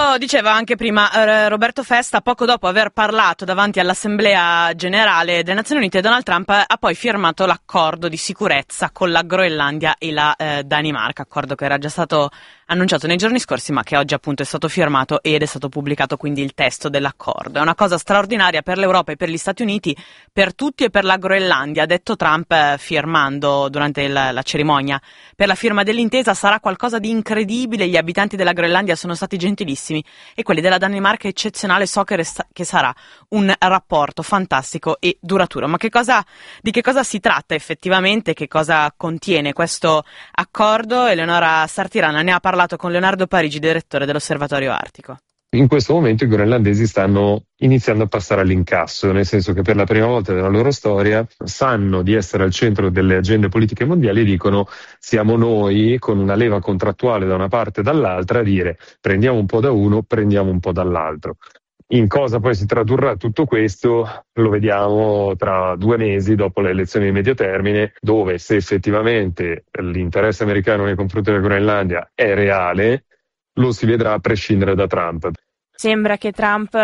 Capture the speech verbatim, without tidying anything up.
Lo diceva anche prima eh, Roberto Festa, poco dopo aver parlato davanti all'Assemblea Generale delle Nazioni Unite, Donald Trump ha poi firmato l'accordo di sicurezza con la Groenlandia e la eh, Danimarca, accordo che era già stato annunciato nei giorni scorsi ma che oggi appunto è stato firmato ed è stato pubblicato quindi il testo dell'accordo. È una cosa straordinaria per l'Europa e per gli Stati Uniti, per tutti e per la Groenlandia, ha detto Trump eh, firmando durante la, la cerimonia per la firma dell'intesa. Sarà qualcosa di incredibile, gli abitanti della Groenlandia sono stati gentilissimi e quelli della Danimarca eccezionale, so che, resta- che sarà un rapporto fantastico e duraturo. Ma che cosa, di che cosa si tratta effettivamente, che cosa contiene questo accordo? Eleonora Sartirana ne ha parlato con Leonardo Parigi, direttore dell'Osservatorio Artico. In questo momento i groenlandesi stanno iniziando a passare all'incasso, nel senso che per la prima volta nella loro storia sanno di essere al centro delle agende politiche mondiali e dicono: siamo noi, con una leva contrattuale da una parte e dall'altra, a dire prendiamo un po' da uno, prendiamo un po' dall'altro. In cosa poi si tradurrà tutto questo lo vediamo tra due mesi dopo le elezioni di medio termine, dove se effettivamente l'interesse americano nei confronti della Groenlandia è reale, lo si vedrà a prescindere da Trump. Sembra che Trump